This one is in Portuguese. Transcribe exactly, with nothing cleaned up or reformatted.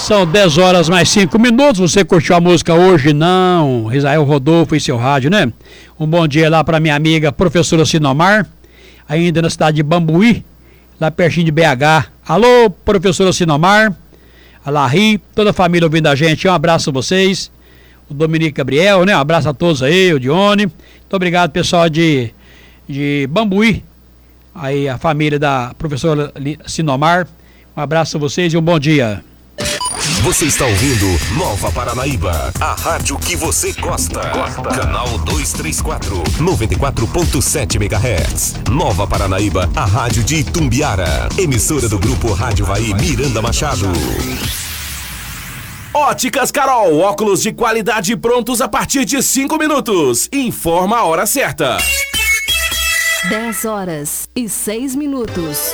São dez horas mais cinco minutos. Você curtiu a música Hoje Não? Israel Rodolfo e seu rádio, né? Um bom dia lá para minha amiga professora Sinomar, ainda na cidade de Bambuí, lá pertinho de B H. Alô, professora Sinomar, a Larry, toda a família ouvindo a gente. Um abraço a vocês. O Dominique Gabriel, né? Um abraço a todos aí, o Dione. Muito obrigado, pessoal de, de Bambuí. Aí a família da professora Sinomar. Um abraço a vocês e um bom dia. Você está ouvindo Nova Paranaíba, a rádio que você gosta. gosta. Canal duzentos e trinta e quatro, noventa e quatro ponto sete megahertz. Nova Paranaíba, a rádio de Itumbiara. Emissora do grupo Rádio Vai Miranda Machado. Óticas Carol, óculos de qualidade prontos a partir de cinco minutos. Informa a hora certa. dez horas e seis minutos.